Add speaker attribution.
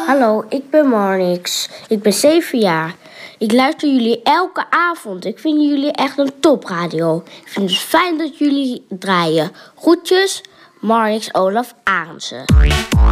Speaker 1: Hallo, ik ben Marnix. Ik ben 7 jaar. Ik luister jullie elke avond. Ik vind jullie echt een topradio. Ik vind het fijn dat jullie draaien. Groetjes, Marnix Olaf Arendse.